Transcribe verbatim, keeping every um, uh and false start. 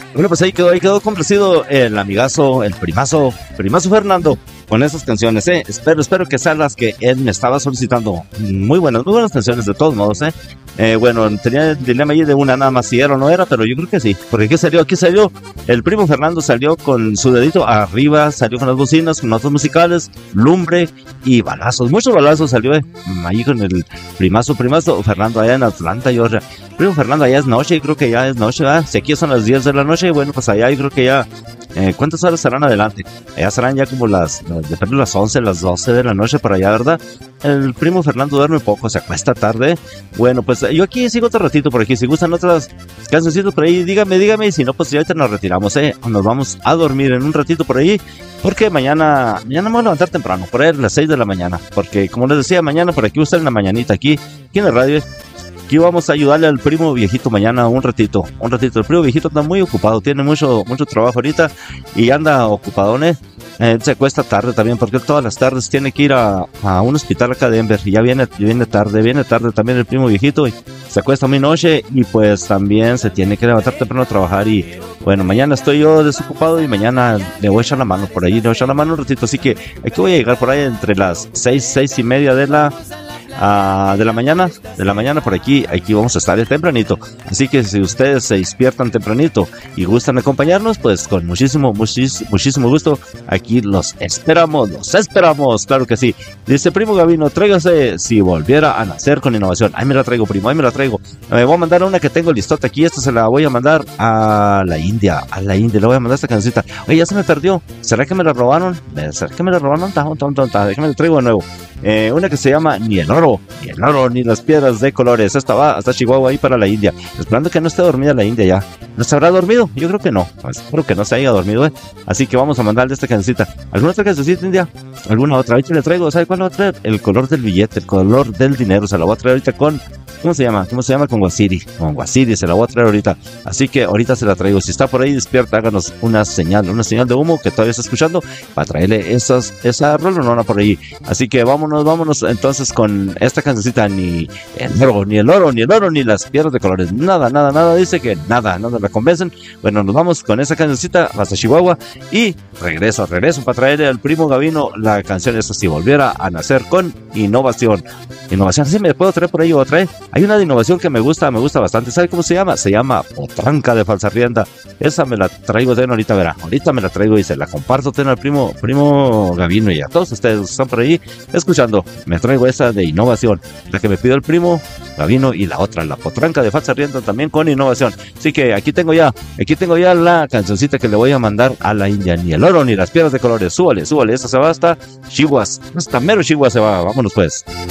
Bueno, pues ahí quedó, ahí quedó complacido el amigazo, el primazo, primazo Fernando, con esas canciones, eh. Espero, espero que sean las que él me estaba solicitando. Muy buenas, muy buenas canciones de todos modos, eh. Eh, bueno, tenía el dilema ahí de una nada más si era o no era, pero yo creo que sí, porque aquí salió, aquí salió, el primo Fernando salió con su dedito arriba, salió con las bocinas, con notas musicales, lumbre y balazos, muchos balazos salió, eh, ahí con el primazo, primazo Fernando allá en Atlanta, Georgia. Primo Fernando, allá es noche, creo que ya es noche, ¿verdad? Si aquí son las diez de la noche, bueno, pues allá yo creo que ya, eh, ¿cuántas horas serán adelante? Allá serán ya como las, depende de las once, las doce de la noche por allá, ¿verdad? El primo Fernando duerme poco, se acuesta tarde. Bueno, pues yo aquí sigo otro ratito por aquí, si gustan otras cancioncitas por ahí, dígame, dígame, y si no, pues ya ahorita nos retiramos, ¿eh? Nos vamos a dormir en un ratito por ahí, porque mañana, mañana me voy a levantar temprano, por ahí a las seis de la mañana, porque como les decía, mañana por aquí, usted en la mañanita, aquí, aquí en la radio, aquí vamos a ayudarle al primo viejito mañana un ratito, un ratito. El primo viejito está muy ocupado, tiene mucho, mucho trabajo ahorita y anda ocupadón, ¿eh? Eh, se acuesta tarde también, porque todas las tardes tiene que ir a, a un hospital acá de Denver y ya viene, viene tarde, viene tarde también el primo viejito y se acuesta muy noche y pues también se tiene que levantar temprano a trabajar y bueno, mañana estoy yo desocupado y mañana le voy a echar la mano por ahí, le voy a echar la mano un ratito, así que aquí voy a llegar por ahí entre las seis, seis y media de la Uh, de la mañana, de la mañana por aquí, aquí vamos a estar tempranito, así que si ustedes se despiertan tempranito y gustan acompañarnos, pues con muchísimo, muchis, muchísimo gusto, aquí los esperamos, los esperamos, claro que sí. Dice primo Gavino, tráigase si volviera a nacer con innovación. Ahí me la traigo, primo, ahí me la traigo. Me voy a mandar una que tengo listota aquí, esta se la voy a mandar a la India, a la India, le voy a mandar esta cancioncita. Oye, ya se me perdió, ¿será que me la robaron? ¿Será que me la robaron? Déjame la traigo de nuevo. Eh, una que se llama Ni el oro, ni el oro, ni las piedras de colores. Esta va hasta Chihuahua ahí para la India. Esperando que no esté dormida la India ya. ¿No se habrá dormido? Yo creo que no. Espero que no se haya dormido, ¿eh? Así que vamos a mandarle esta cancioncita. ¿Alguna otra cancioncita, India? ¿Alguna otra? Ahorita le traigo. ¿Sabe cuál le voy a traer? El color del billete, el color del dinero. Se la voy a traer ahorita con... ¿Cómo se llama? ¿Cómo se llama? Con Guasiri. Con Guasiri se la voy a traer ahorita. Así que ahorita se la traigo. Si está por ahí despierta, háganos una señal, una señal de humo que todavía está escuchando para traerle esas, esa rolonona por ahí. Así que vámonos, vámonos entonces con esta cancioncita. Ni el oro, ni el oro, ni el oro, ni las piedras de colores. Nada, nada, nada. Dice que nada, nada la convencen. Bueno, nos vamos con esa cancioncita hasta Chihuahua y regreso, regreso para traerle al primo Gavino la canción esa si volviera a nacer con innovación. Innovación, sí me puedo traer por ahí otra, ¿eh? Hay una de innovación que me gusta, me gusta bastante. ¿Sabe cómo se llama? Se llama Potranca de Falsa Rienda. Esa me la traigo, ten ahorita, verá. Ahorita me la traigo y se la comparto, ten al primo, primo Gavino y a todos ustedes que están por ahí escuchando. Me traigo esa de innovación, la que me pidió el primo Gavino y la otra, la Potranca de Falsa Rienda también con innovación. Así que aquí tengo ya, aquí tengo ya la cancioncita que le voy a mandar a la India. Ni el oro, ni las piedras de colores. Súbale, súbale, esa se va hasta Chihuahua. Hasta mero Chihuahua se va. Vámonos pues.